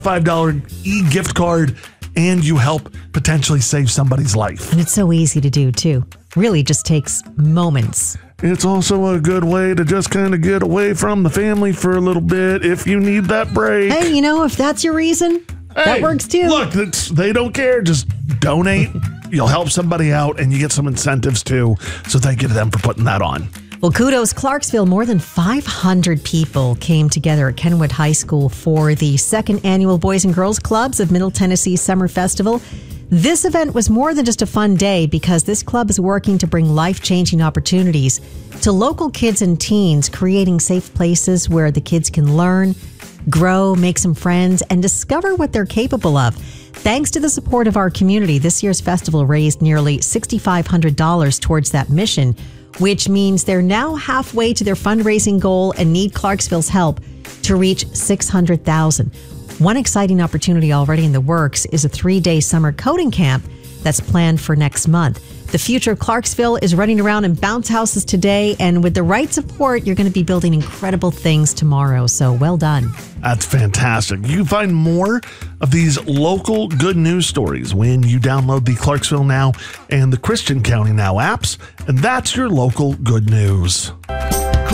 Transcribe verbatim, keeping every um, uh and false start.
five dollars e-gift card, and you help potentially save somebody's life. And it's so easy to do, too. Really just takes moments. It's also a good way to just kind of get away from the family for a little bit if you need that break. Hey, you know, if that's your reason, hey, that works too. Look, it's, they don't care. Just donate. You'll help somebody out, and you get some incentives too. So thank you to them for putting that on. Well, kudos, Clarksville. More than five hundred people came together at Kenwood High School for the second annual Boys and Girls Clubs of Middle Tennessee Summer Festival. This event was more than just a fun day because this club is working to bring life-changing opportunities to local kids and teens, creating safe places where the kids can learn, grow, make some friends, and discover what they're capable of. Thanks to the support of our community, this year's festival raised nearly six thousand five hundred dollars towards that mission, which means they're now halfway to their fundraising goal and need Clarksville's help to reach six hundred thousand dollars. One exciting opportunity already in the works is a three-day summer coding camp that's planned for next month. The future of Clarksville is running around in bounce houses today, and with the right support, you're going to be building incredible things tomorrow. So well done. That's fantastic. You can find more of these local good news stories when you download the Clarksville Now and the Christian County Now apps, and that's your local good news.